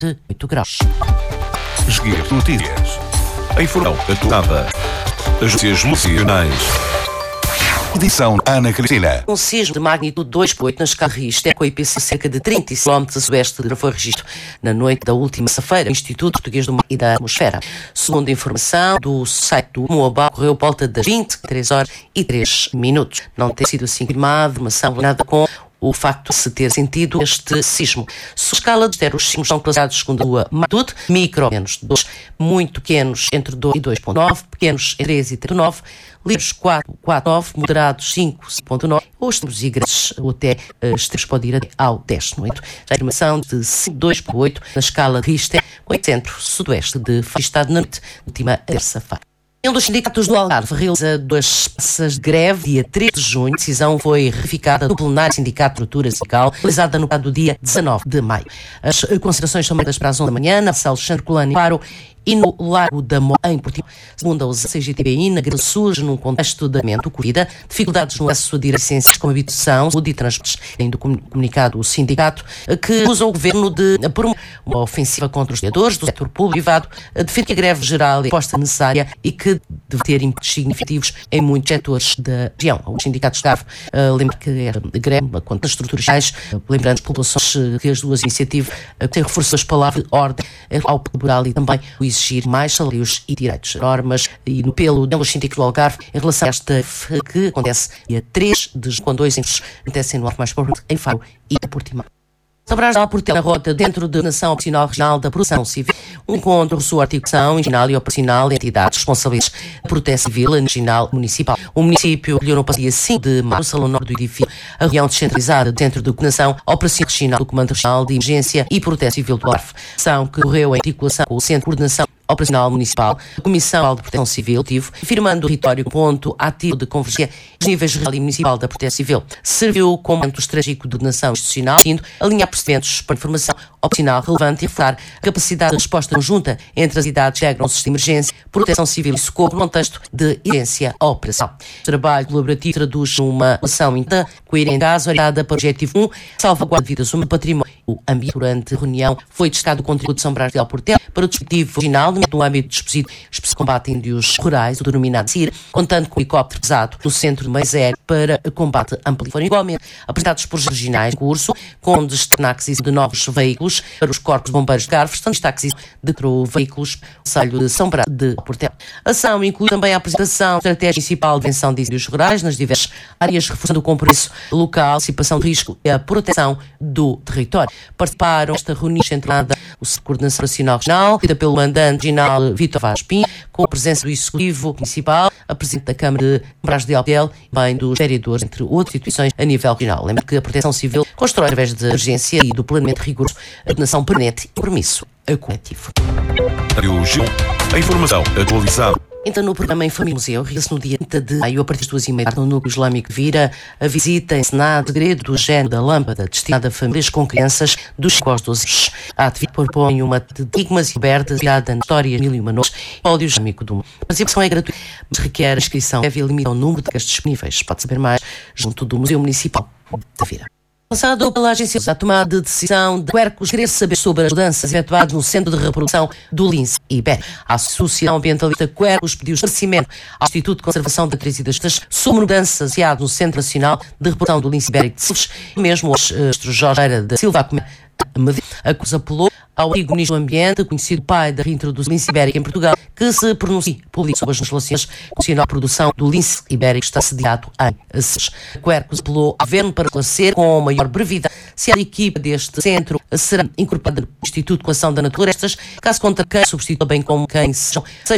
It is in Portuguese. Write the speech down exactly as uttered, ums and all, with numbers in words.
de oito graus. Seguir notícias. A informação atualizada. Agências nacionais. Edição Ana Cristina. Um sismo de magnitude dois vírgula oito na escala Richter, com a I P C cerca de trinta quilómetros a sudoeste de foi registro na noite da última sexta-feira, no Instituto Português do Mar e da Atmosfera. Segundo a informação do site do Moabal, ocorreu por volta das vinte e três horas e três minutos. Não tem sido assim confirmado, uma ação nada com o facto de se ter sentido este sismo. Se a escala de Richter, os sismos são classados segundo a sua magnitude, micro, menos dois, muito pequenos, entre dois e dois vírgula nove, pequenos, entre três e três vírgula nove, livres quatro vírgula nove, moderados cinco vírgula nove, ou extremos e grandes, ou até uh, extremos pode ir até ao dez. No entanto, a informação de dois vírgula oito na escala Richter, com o centro-sudoeste de Fastado na noite, última terça-feira. Um dos sindicatos do Algarve realiza duas passas de greve dia três de junho. A decisão foi ratificada no plenário Sindicato de Estrutura Sindical, realizada no do dia dezanove de maio. As considerações são marcadas para as onze da manhã, na Sala Alexandre Colano e Faro e no Largo da Moura, em Portimão. Segundo a C G T B I, na greve surge num contexto de aumento ocorrida, dificuldades no acesso a direitos como habitação, saúde e transportes. Tem do comunicado o sindicato que usa o governo de promover uma ofensiva contra os trabalhadores do setor público e privado, defende que a greve geral é resposta necessária e que deve ter impactos significativos em muitos setores da região. Os sindicatos de Algarve uh, lembram que era greve contra as estruturas sociais, uh, lembrando as populações uh, que as duas iniciativas uh, têm reforçado as palavras de ordem uh, ao laboral e também o exigir mais salários e direitos. Normas e no pelo dos sindicatos do Algarve em relação a esta que acontece dia três de junho, quando dois encontros acontecem no Algarve mais próximo, em Faro e em Portimão. Sabrás da Portela na rota dentro da Nação Operacional Regional da Proteção Civil. Um encontro sua articulação regional e operacional de entidades responsáveis da Proteção Civil regional municipal. O município melhorou para o dia cinco de março, o Salão Norte do edifício, a reunião descentralizada dentro da Nação Operacional Regional do Comando Regional de Emergência e Proteção Civil do Algarve. Ação que correu em articulação com o Centro de Coordenação Operacional Municipal, a Comissão de Proteção Civil, firmando o território como ponto ativo de convergência dos níveis regional e municipal da Proteção Civil. Serviu como ponto estratégico de coordenação institucional, sendo alinhar procedimentos para informação operacional relevante e reforçar a capacidade de resposta conjunta entre as entidades que integram o sistema de emergência, proteção civil e socorro no contexto de emergência operacional. O trabalho colaborativo traduz uma ação interna coerente, orientada para o objetivo um, salvaguarda de vidas humanas e património. O ambiente durante a reunião foi destacado o contributo de São Brás de Portela para o dispositivo original no âmbito do dispositivo específico de combate a índios rurais, o denominado C I R, contando com o helicóptero pesado no centro de mais aéreo para combate amplo. Foram igualmente apresentados projetos regionais em curso, com destaque na aquisição de novos veículos para os corpos de bombeiros de Algarve, estando destaque de veículos no Conselho de São Brás de Portela. A ação inclui também a apresentação da estratégia municipal de prevenção de incêndios rurais nas diversas áreas, reforçando o compromisso local, antecipação de risco e a proteção do território. Participaram desta reunião centrada o Centro de Coordenação Operacional Regional, feita pelo mandante regional Vítor Vaz Pinho, com a presença do Executivo Municipal, a Presidente da Câmara de Brás de Alpel e bem dos vereadores, entre outras instituições a nível regional. Lembra que a Proteção Civil constrói, através da urgência e do planeamento rigoroso, a coordenação permanente e compromisso coletivo. A informação atualizada. Então, no programa Em Família Museu, realiza-se no dia trinta de maio, a partir das duas e meia da tarde, no Núcleo Islâmico de Vira, a visita encenada Segredo do Gênio da Lâmpada, destinada a famílias com crianças dos cinco aos doze anos. A atividade propõe uma de enigmas e abertas, virada na história de mil e uma noites, óleo islâmico do mundo. A participação é gratuita, mas requer a inscrição prévia e limita ao número de vagas disponíveis. Pode saber mais junto do Museu Municipal de Vira. Lançado pela agência a tomada de decisão de Quercus, querer saber sobre as mudanças efetuadas no centro de reprodução do lince ibérico. A Associação Ambientalista Quercus pediu esclarecimento ao Instituto de Conservação da Natureza e das Festas sobre mudanças associadas no Centro Nacional de Reprodução do lince ibérico de Silves, mesmo o ministro Jorge Eira da Silva a acusa apelou ao antigo ministro do Ambiente, conhecido pai da reintrodução do lince ibérico em Portugal, que se pronuncie público sobre as legislações condicionam a produção do lince ibérico está sediado em Silves. Quercus apelou ao governo para esclarecer com maior brevidade se a equipa deste centro será incorporada no Instituto de Conservação da Natureza, caso contrário, quem substitua bem como quem sejam